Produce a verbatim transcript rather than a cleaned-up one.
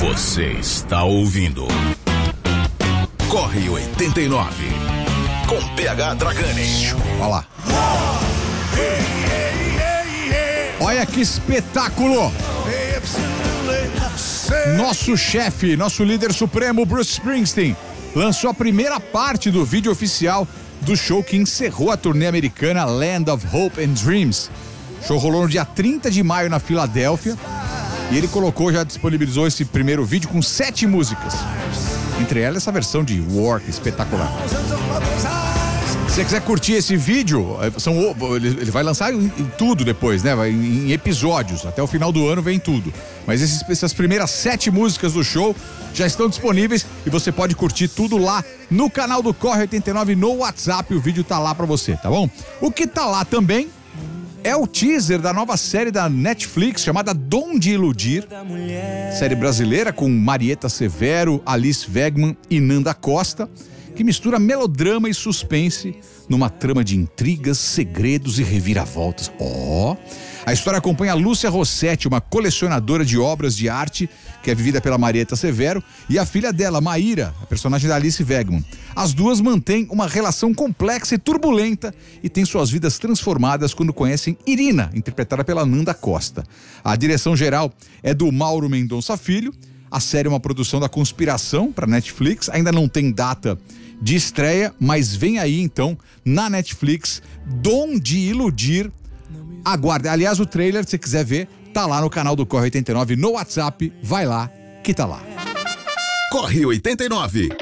Você está ouvindo Corre oitenta e nove com P H Dragani. Olha lá. Olha que espetáculo! Nosso chefe, nosso líder supremo, Bruce Springsteen, lançou a primeira parte do vídeo oficial do show que encerrou a turnê americana Land of Hope and Dreams. O show rolou no dia trinta de maio na Filadélfia e ele colocou, já disponibilizou esse primeiro vídeo com sete músicas. Entre elas essa versão de War, que é espetacular. Se você quiser curtir esse vídeo, são, ele vai lançar em, em tudo depois, né? Vai em, em episódios. Até o final do ano vem tudo. Mas esses, essas primeiras sete músicas do show já estão disponíveis e você pode curtir tudo lá no canal do Corre oitenta e nove no WhatsApp. O vídeo tá lá pra você, tá bom? O que tá lá também é o teaser da nova série da Netflix chamada Dom de Iludir. Série brasileira com Marieta Severo, Alice Wegman e Nanda Costa, que mistura melodrama e suspense numa trama de intrigas, segredos e reviravoltas. Ó! Oh. A história acompanha a Lúcia Rossetti, uma colecionadora de obras de arte que é vivida pela Marieta Severo, e a filha dela, Maíra, a personagem da Alice Wegman. As duas mantêm uma relação complexa e turbulenta e têm suas vidas transformadas quando conhecem Irina, interpretada pela Nanda Costa. A direção geral é do Mauro Mendonça Filho. A série é uma produção da Conspiração para Netflix, ainda não tem data de estreia, mas vem aí então na Netflix, Dom de Iludir. Aguarde. Aliás, o trailer, se você quiser ver, tá lá no canal do Corre oitenta e nove no WhatsApp. Vai lá, que tá lá. Corre oitenta e nove.